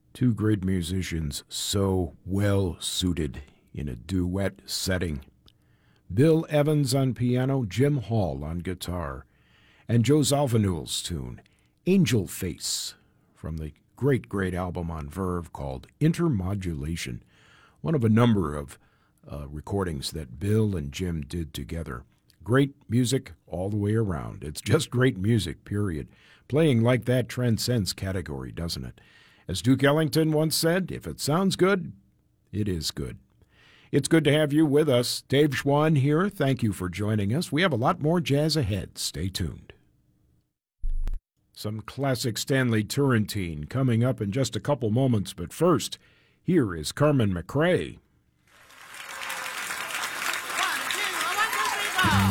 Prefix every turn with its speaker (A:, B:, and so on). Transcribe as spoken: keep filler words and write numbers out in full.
A: Two great musicians so well suited in a duet setting. Bill Evans on piano, Jim Hall on guitar, and Joe Zawinul's tune, Angel Face, from the great, great album on Verve called Intermodulation, one of a number of uh, recordings that Bill and Jim did together. Great music all the way around. It's just great music, period. Playing like that transcends category, doesn't it? As Duke Ellington once said, if it sounds good, it is good. It's good to have you with us. Dave Schwann here. Thank you for joining us. We have a lot more jazz ahead. Stay tuned. Some classic Stanley Turrentine coming up in just a couple moments, but first, here is Carmen McRae.